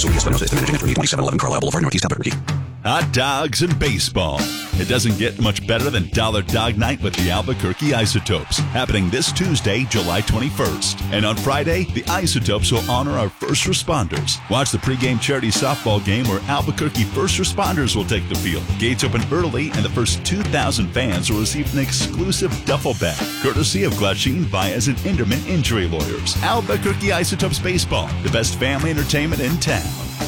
Espinosa, 2711 Carlisle Boulevard, Northeast Albuquerque. Hot dogs and baseball. It doesn't get much better than Dollar Dog Night with the Albuquerque Isotopes, happening this Tuesday, July 21st. And on Friday, the Isotopes will honor our first responders. Watch the pregame charity softball game where Albuquerque first responders will take the field. Gates open early, and the first 2,000 fans will receive an exclusive duffel bag, courtesy of Glasheen Baez and Inderman Injury Lawyers. Albuquerque Isotopes Baseball, the best family entertainment in town.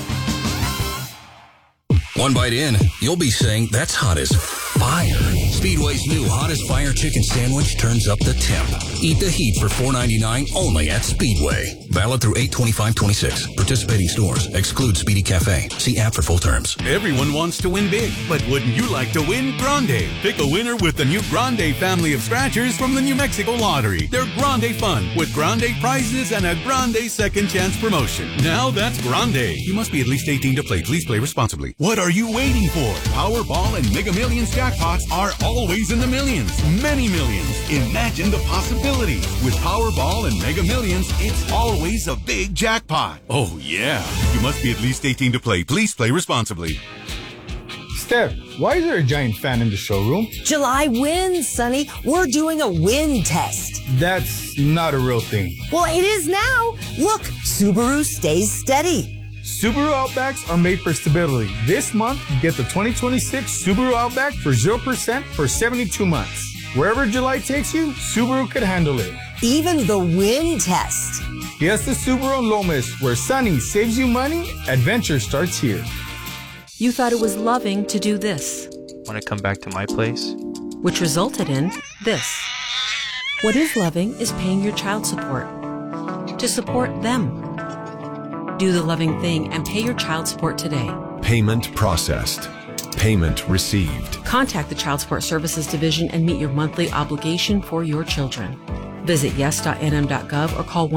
One bite in, you'll be saying, that's hot as fire. Speedway's new Hottest Fire Chicken Sandwich turns up the temp. Eat the heat for $4.99 only at Speedway. Valid through 8/25/26. Participating stores. Exclude Speedy Cafe. See app for full terms. Everyone wants to win big, but wouldn't you like to win Grande? Pick a winner with the new Grande family of scratchers from the New Mexico Lottery. They're Grande fun with Grande prizes and a Grande second chance promotion. Now that's Grande. You must be at least 18 to play. Please play responsibly. What are you waiting for? Powerball and Mega Millions jackpots are always in the millions. Many millions. Imagine the possibilities. With Powerball and Mega Millions, it's always a big jackpot. Oh, yeah. You must be at least 18 to play. Please play responsibly. Steph, why is there a giant fan in the showroom? July wins, Sonny. We're doing a wind test. That's not a real thing. Well, it is now. Look, Subaru stays steady. Subaru Outbacks are made for stability. This month, get the 2026 Subaru Outback for 0% for 72 months. Wherever July takes you, Subaru could handle it. Even the wind test. Fiesta Subaru and Lomas, where Sunny saves you money, adventure starts here. You thought it was loving to do this. Want to come back to my place? Which resulted in this. What is loving is paying your child support. To support them. Do the loving thing and pay your child support today. Payment processed. Payment received. Contact the Child Support Services Division and meet your monthly obligation for your children. Visit yes.nm.gov or call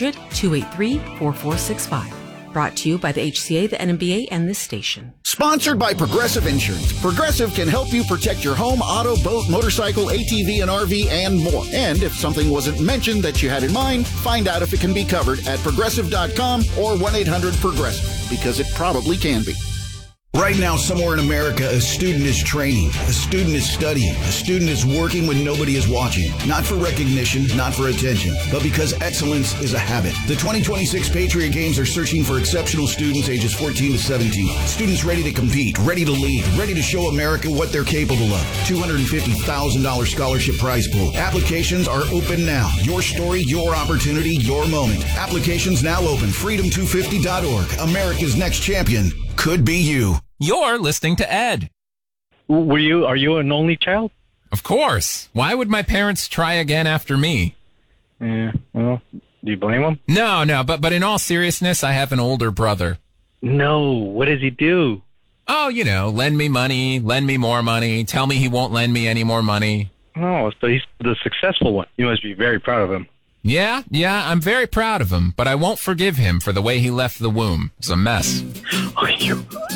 1-800-283-4465. Brought to you by the HCA, the NMBA, and this station. Sponsored by Progressive Insurance. Progressive can help you protect your home, auto, boat, motorcycle, ATV, and RV, and more. And if something wasn't mentioned that you had in mind, find out if it can be covered at Progressive.com or 1-800-PROGRESSIVE, because it probably can be. Right now, somewhere in America, a student is training, a student is studying, a student is working when nobody is watching. Not for recognition, not for attention, but because excellence is a habit. The 2026 Patriot Games are searching for exceptional students ages 14 to 17. Students ready to compete, ready to lead, ready to show America what they're capable of. $250,000 scholarship prize pool. Applications are open now. Your story, your opportunity, your moment. Applications now open. Freedom250.org. America's next champion could be you. You're listening to Ed. Are you an only child? Of course. Why would my parents try again after me? Yeah, well, do you blame them? No, but in all seriousness, I have an older brother. No, what does he do? Oh, lend me money, lend me more money, tell me he won't lend me any more money. Oh, so he's the successful one. You must be very proud of him. Yeah, I'm very proud of him, but I won't forgive him for the way he left the womb. It's a mess. Okay,